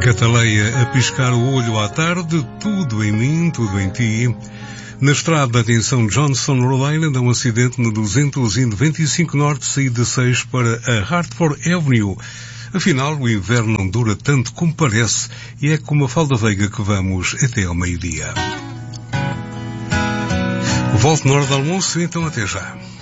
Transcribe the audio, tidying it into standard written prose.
Cataleia a piscar o olho à tarde, tudo em mim, tudo em ti. Na estrada em São Johnson, Rhode Island, há um acidente no 295 Norte, saída 6 para a Hartford Avenue. Afinal, o inverno não dura tanto como parece e é com uma falda veiga que vamos até ao meio-dia. Volto na hora do almoço, então até já.